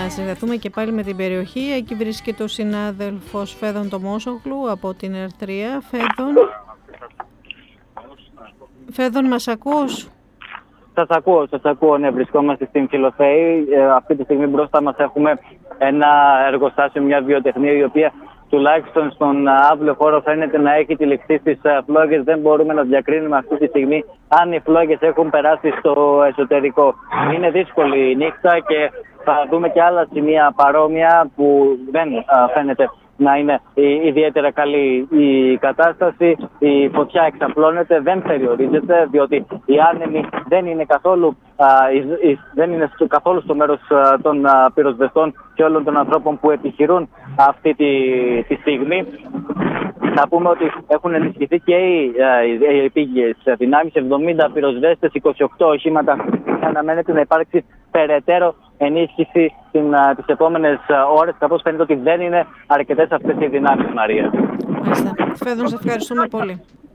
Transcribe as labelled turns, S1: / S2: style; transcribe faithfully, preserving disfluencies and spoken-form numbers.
S1: να συνδεθούμε και πάλι με την περιοχή. Εκεί βρίσκεται ο συνάδελφος Φέδων Τομόσογλου από την Ερτρία. Φέδων, Φέδων μας ακούς?
S2: Σας ακούω, σας ακούω, ναι, βρισκόμαστε στην Κιλοθέη. Ε, αυτή τη στιγμή μπροστά μας έχουμε ένα εργοστάσιο, μια βιοτεχνία, η οποία τουλάχιστον στον αύριο χώρο φαίνεται να έχει τυλιχθεί στις φλόγες. Δεν μπορούμε να διακρίνουμε αυτή τη στιγμή αν οι φλόγες έχουν περάσει στο εσωτερικό. Είναι δύσκολη η νύχτα και θα δούμε και άλλα σημεία παρόμοια που δεν α, φαίνεται να είναι ιδιαίτερα καλή η κατάσταση. Η φωτιά εξαπλώνεται, δεν περιορίζεται, διότι οι άνεμοι δεν είναι καθόλου, α, δεν είναι καθόλου στο μέρος α, των α, πυροσβεστών και όλων των ανθρώπων που επιχειρούν αυτή τη, τη στιγμή. Να πούμε ότι έχουν ενισχυθεί και οι, οι επίγειες δυνάμεις, εβδομήντα πυροσβέστες, είκοσι οκτώ οχήματα. Αναμένεται να υπάρξει περαιτέρω ενίσχυση τις επόμενες ώρες, καθώς φαίνεται ότι δεν είναι αρκετές αυτές οι δυνάμεις, Μαρία.
S1: Μάλιστα. Φέδων, σε ευχαριστούμε πολύ.